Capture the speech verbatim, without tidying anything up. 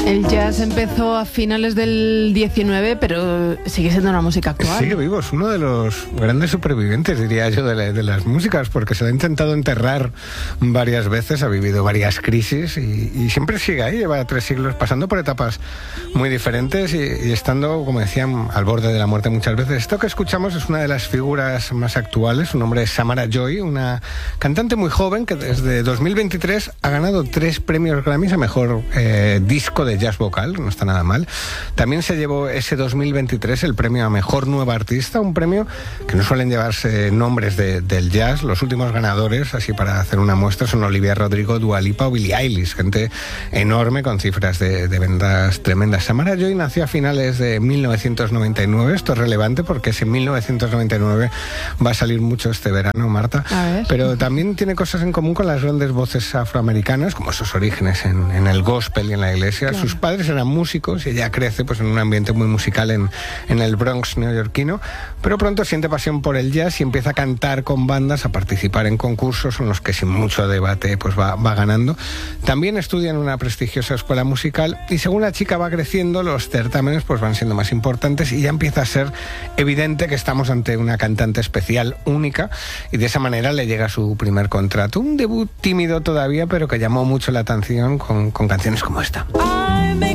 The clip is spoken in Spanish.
El jazz empezó a finales del diecinueve, pero sigue siendo una música actual. Sigue vivo, es uno de los grandes supervivientes, diría yo, de, la, de las músicas, porque se lo ha intentado enterrar varias veces, ha vivido varias crisis y, y siempre sigue ahí, lleva tres siglos pasando por etapas muy diferentes y, y estando, como decían, al borde de la muerte muchas veces. Esto que escuchamos es una de las figuras más actuales, su nombre es Samara Joy, una cantante muy joven que desde dos mil veintitrés ha ganado tres premios Grammys a mejor eh, disco de jazz vocal, no está nada mal. También se llevó ese dos mil veintitrés el premio a Mejor Nueva Artista, un premio que no suelen llevarse nombres de, del jazz. Los últimos ganadores, así para hacer una muestra, son Olivia Rodrigo, Dua Lipa o Billie Eilish, gente enorme con cifras de, de ventas tremendas. Samara Joy nació a finales de mil novecientos noventa y nueve, esto es relevante porque es en mil novecientos noventa y nueve, va a salir mucho este verano, Marta, pero también tiene cosas en común con las grandes voces afroamericanas, como sus orígenes en, en el gospel y en la iglesia. Claro. Sus padres eran músicos y ella crece pues en un ambiente muy musical en, en el Bronx neoyorquino, pero pronto siente pasión por el jazz y empieza a cantar con bandas, a participar en concursos en los que sin mucho debate pues va, va ganando. También estudia en una prestigiosa escuela musical y según la chica va creciendo, los certámenes pues van siendo más importantes y ya empieza a ser evidente que estamos ante una cantante especial, única, y de esa manera le llega su primer contrato. Un debut tímido todavía, pero que llamó mucho la atención con, con canciones como esta.